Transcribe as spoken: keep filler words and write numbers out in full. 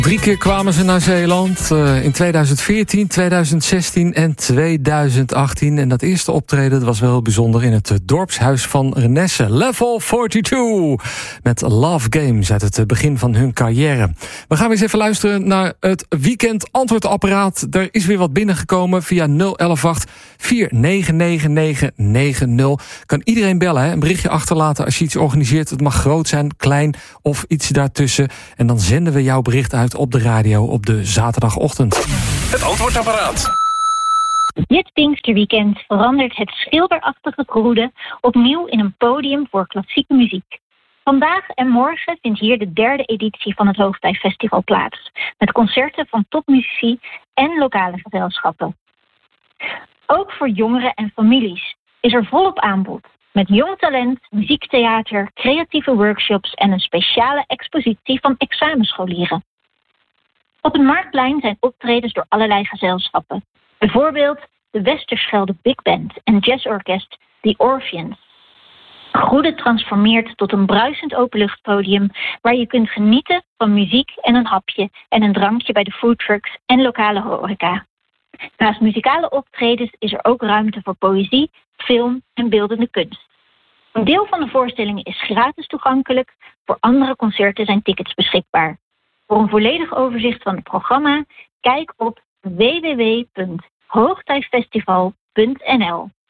Drie keer kwamen ze naar Zeeland. Uh, in tweeduizend veertien, tweeduizend zestien en tweeduizend achttien. En dat eerste optreden was wel heel bijzonder in het dorpshuis van Renesse. Level tweeënveertig. Met Love Games uit het begin van hun carrière. We gaan weer eens even luisteren naar het weekend antwoordapparaat. Er is weer wat binnengekomen via nul een een acht vier negen negen negen negen nul. Kan iedereen bellen, hè? Een berichtje achterlaten als je iets organiseert. Het mag groot zijn, klein of iets daartussen. En dan zenden we jouw bericht uit op de radio op de zaterdagochtend. Het antwoordapparaat. Dit Pinksterweekend verandert het schilderachtige Kroede opnieuw in een podium voor klassieke muziek. Vandaag en morgen vindt hier de derde editie van het Hoogtijfestival plaats, met concerten van topmuzici en lokale gezelschappen. Ook voor jongeren en families is er volop aanbod, met jong talent, muziektheater, creatieve workshops en een speciale expositie van examenscholieren. Op het Marktplein zijn optredens door allerlei gezelschappen. Bijvoorbeeld de Westerschelde Big Band en jazzorkest The Orpheans. Kroede transformeert tot een bruisend openluchtpodium waar je kunt genieten van muziek en een hapje en een drankje bij de foodtrucks en lokale horeca. Naast muzikale optredens is er ook ruimte voor poëzie, film en beeldende kunst. Een deel van de voorstellingen is gratis toegankelijk, voor andere concerten zijn tickets beschikbaar. Voor een volledig overzicht van het programma, kijk op w w w punt hoogtijfestival punt n l.